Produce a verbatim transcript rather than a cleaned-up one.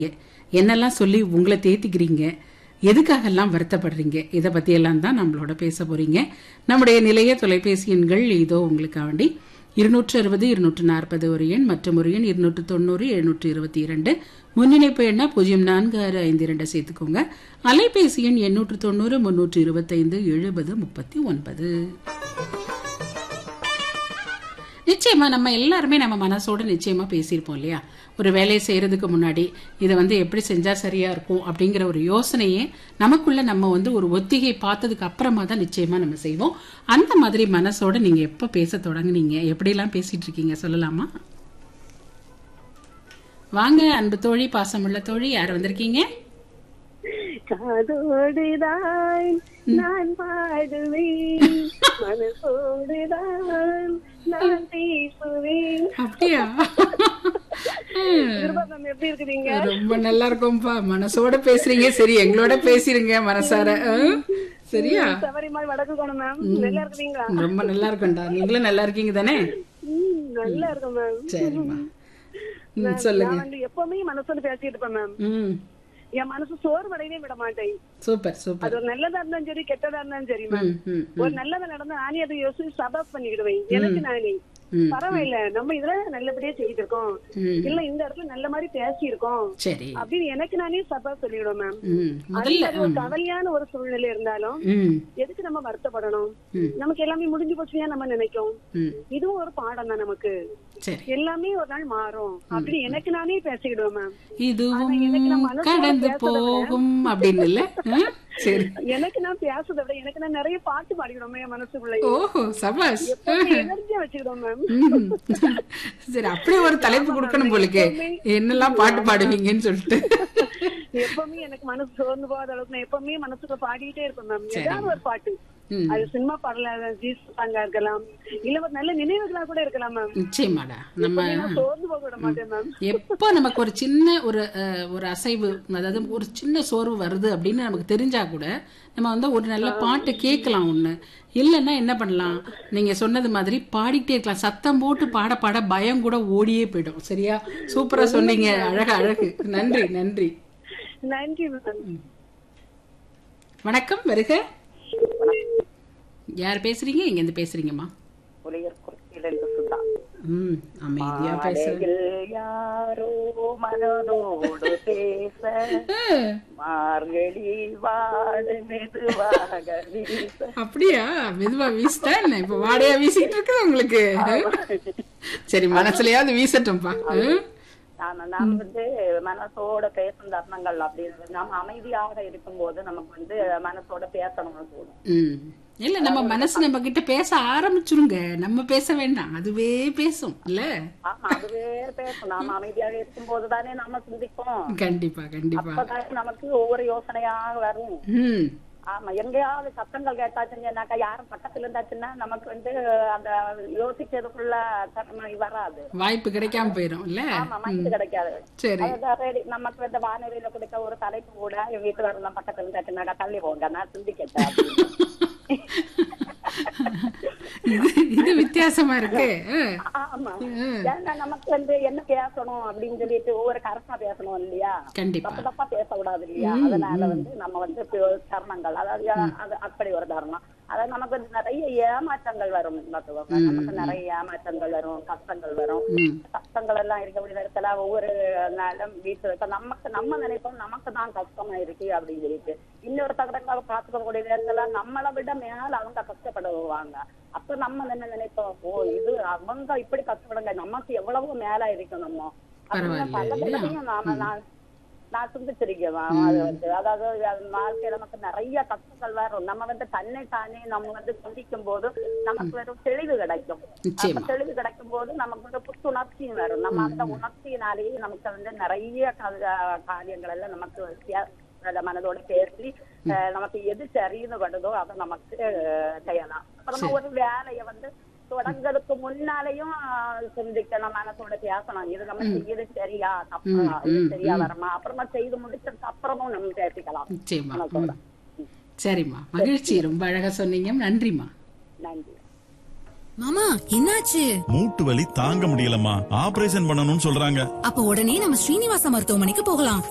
என்னெல்லாம் சொல்லி உங்களை தேத்திக்கிறீங்க, எதுக்காகலாம் வருத்தப்படுறீங்க, இதை பற்றியெல்லாம் தான் நம்மளோட பேச போறீங்க. நம்முடைய நிலைய தொலைபேசி எண்கள் இதோ உங்களுக்காக வேண்டி இருநூற்று அறுபது இருநூற்று நாற்பது ஒரு எண் மற்றும் ஒரு எண் இருநூற்று தொண்ணூறு எழுநூற்று இருபத்தி இரண்டு முன்னிணைப்பு எண்ணா பூஜ்ஜியம் நான்கு ஆறு ஐந்து இரண்டு சேர்த்துக்கோங்க. அலைபேசி எண் எண்ணூற்று தொண்ணூறு முன்னூற்று இருபத்தைந்து எழுபது முப்பத்தி ஒன்பது. நிச்சயமா நம்ம எல்லாருமே நம்ம மனசோட நிச்சயமா பேசியிருப்போம் இல்லையா? ஒரு வேலையை செய்யறதுக்கு முன்னாடி இதை வந்து எப்படி செஞ்சா சரியா இருக்கும் அப்படிங்கிற ஒரு யோசனையே நமக்குள்ள நம்ம வந்து ஒரு ஒத்திகை பார்த்ததுக்கு அப்புறமா தான் நிச்சயமா நம்ம செய்வோம். அந்த மாதிரி மனசோட நீங்க எப்ப பேச தொடங்குனீங்க, எப்படி எல்லாம் பேசிட்டு இருக்கீங்க சொல்லலாமா? வாங்க அன்பு தோழி, பாசமுள்ள தோழி, யார் வந்திருக்கீங்க? காதோடுதான் நான் பாடுவேன், மனசோடுதான் நான் பேசுவேன். அப்படியா? எப்படி இருக்கிறீங்க? ரொம்ப நல்லா இருக்கும்பா. மனசோட பேசுறீங்க. சரி, எங்களோட பேசிருங்க மனசார. சரியா? சபரிமால் வடக்கு கோணம் மேம். நல்லா இருக்கீங்களா? ரொம்ப நல்லா இருக்கும்டா. நீங்களும் நல்லா இருக்கீங்க தானே? நல்லா இருக்கும் மேம். சரிம்மா, சொல்லுங்க. நான் வந்து எப்பவுமே மனசோட பேசிட்டு இருப்பேன் மேம். என் மனசு சோர்வடையவே விட மாட்டேன். Super super. அது ஒரு நல்லதா இருந்தாலும் சரி, கெட்டதா இருந்தாலும் சரி மேம். ஒரு நல்லதா நடந்தா நானே அதை யோசிச்சு சபாப் பண்ணிக்கிடுவேன் எனக்கு நானே. பரவாயில்ல, நம்ம இதுல நல்லபடியா செய்து இருக்கோம், இல்ல இந்த இடத்துல நல்ல மாதிரி பேசி இருக்கோம் அப்படின்னு எனக்கு நானே சபா சொல்லிவிடும் மேம். ஒரு கவலையான ஒரு சூழ்நிலை இருந்தாலும் எதுக்கு நம்ம வருத்தப்படணும்? நமக்கு எல்லாமே முடிஞ்சு போச்சுன்னா நம்ம நினைக்கும். இதுவும் ஒரு பாடம் தான் நமக்கு. எல்லாமே ஒரு நாள் மாறும் அப்படின்னு எனக்கு நானே பேசிக்கிடுவேன் மேம். இதுவும் கடந்து போகும் அப்படின்னு இல்ல. எனக்கு நான் பேசுறத விட எனக்கு நான் நிறைய பாட்டு பாடிக்கிறோம் என் மனசுக்குள்ள. ஓஹோ, சபாஷ். எனர்ஜியா வச்சுக்கிறோம் மேம். சரி, அப்படியே ஒரு தலைப்பு கொடுக்கணும் போலுக்கு, என்னெல்லாம் பாட்டு பாடுவீங்கன்னு சொல்லிட்டு. எப்பவுமே எனக்கு மனசு சோர்ந்து போகாத அளவுக்கு நான் எப்பவுமே மனசுக்கு பாடிக்கிட்டே இருப்பேன் மேம். ஏதாவது ஒரு பாட்டு, அது சினிமா பாடல, ஜீஸ் சாங்கா இருக்கலாம், இல்ல ஒரு நல்ல நினைவுகளா கூட இருக்கலாம் மேம். நிச்சயமாடா. நம்ம சோர்ந்து போக விட மாட்டேன் மேம். எப்போ நமக்கு ஒரு சின்ன ஒரு ஒரு அசைவு, அதாவது ஒரு சின்ன சோர்வு வருது அப்படின்னு நமக்கு தெரிஞ்சா கூட நம்ம வந்து ஒரு நல்ல பாட்டு கேட்கலாம். ஒண்ணு இல்லைன்னா என்ன பண்ணலாம், நீங்க சொன்னது மாதிரி பாடிக்கிட்டே இருக்கலாம். சத்தம் போட்டு பாட பாட பயம் கூட ஓடியே போயிடும். சரியா? சூப்பரா சொன்னீங்க. அழகு அழகு. நன்றி நன்றி நன்றி மேம். வணக்கம், வருக. யார் பேசுறீங்க? எங்க இருந்து பேசுறீங்கம்மா? ம், அமைதியா பேசுறீங்க. யாரோ மனதோடு பேச மார்கழி வாடு மெதுவாக வீச. அப்படியா? மெதுவா வீசிட்டா என்ன? இப்ப வாடையா வீசிட்டு இருக்குது உங்களுக்கு? சரி, மனசுலயாவது வீசட்டும்பா. நாம் வந்து மனசோட பேசும் தருணங்கள் அப்படின்னு நம்ம அமைதியாக இருக்கும் போது நமக்கு வந்து மனசோட பேசணும்னு தோணும். இல்ல, நம்ம மனசு நம்ம கிட்ட பேச ஆரம்பிச்சிருங்க, நம்ம பேச வேண்டாம், அதுவே பேசும் இல்ல? ஆமா, அதுவே பேசும். நாம அமைதியாக இருக்கும் போதுதானே நம்ம சிந்திப்போம். கண்டிப்பா கண்டிப்பா. அப்பதான் நமக்கு ஒவ்வொரு யோசனையாக வரும். ஆமா, எங்கேயாவது சத்தங்கள் கேட்டாச்சுன்னாக்கா, யாரும் பக்கத்துல இருந்தாச்சுன்னா நமக்கு வந்து அந்த யோசிக்கிறதுக்குள்ள வராது, வாய்ப்பு கிடைக்காம போயிடும் இல்ல? ஆமா, வாய்ப்பு கிடைக்காது. சரி, நமக்கு வந்து வானொலியில கொடுக்க ஒரு தலைப்பு கூட என் வீட்டுல இருந்தா பக்கத்துல இருந்தாச்சுன்னாக்கா தள்ளி போங்க, நான் சிந்திக்கிட்டேன். இது வித்தியாசமா இருக்கு. ஆமா, ஏன்னா நமக்கு வந்து என்ன பேசணும் அப்படின்னு சொல்லிட்டு ஒவ்வொரு கரெக்டா பேசணும் இல்லையா? கண்டிப்பா தப்பு தப்பா பேசக்கூடாது இல்லையா? அதனால வந்து நம்ம வந்து தருணங்கள், அதாவது அது அப்படி ஒரு தருணம். அதாவது நமக்கு வந்து நிறைய ஏமாற்றங்கள் வரும். நமக்கு நிறைய ஏமாற்றங்கள் வரும், கஷ்டங்கள் வரும். கஷ்டங்கள் எல்லாம் இருக்கக்கூடிய நேரத்துல ஒவ்வொரு நாளும் வீட்டுல இருக்க நமக்கு நம்ம நினைப்போம் நமக்கு தான் கஷ்டமா இருக்கு அப்படின்னு சொல்லிட்டு, இன்னொரு தகவல்களை பார்த்துக்கக்கூடிய நேரத்துல நம்மளை விட மேல அவங்க கஷ்டப்படுவாங்க. அப்ப நம்ம என்ன நினைப்போம், ஓ இது அவங்க இப்படி கஷ்டப்படுங்க, நமக்கு எவ்வளவு மேல இருக்கு நம்ம அப்படின்னு நாம நான் நான் சிந்திச்சிருக்கேன். அது வந்து அதாவது வாழ்க்கையில நமக்கு நிறைய கஷ்டங்கள் வரும். நம்ம வந்து தன்னை தானே நம்ம வந்து சிந்திக்கும் போது நமக்கு ஒரு தெளிவு கிடைக்கும். தெளிவு கிடைக்கும் போது நமக்கு வந்து புத்துணர்ச்சியும் வரும். நம்ம அந்த உணர்ச்சியினாலேயே நமக்கு வந்து நிறைய காரியங்கள் எல்லாம் நமக்கு மனதோட பேசி நமக்கு எது சரின்னு படுதோ அதை நமக்கு செய்யலாம். அப்புறமா ஒரு வேலையை வந்து தொடங்கிறதுக்கு முன்னாலேயும் சிந்திக்கணும், மனசோட பேசணும், இது நம்ம செய்யறது சரியா தப்பா, இது சரியா வரமா, அப்புறமா செய்து முடிச்சதுக்கு அப்புறமும் நம்ம பேசிக்கலாம். சரிம்மா, மகிழ்ச்சி. ரொம்ப அழகா சொன்னீங்க. நன்றிம்மா. நன்றி. மாமா, என்னாச்சு? மூட்டு வலி தாங்க முடியலம்மா, ஆபரேஷன் பண்ணணும்னு சொல்றாங்க. அப்ப உடனே நம்ம ஸ்ரீனிவாச மருத்துவமனைக்கு போகலாம்.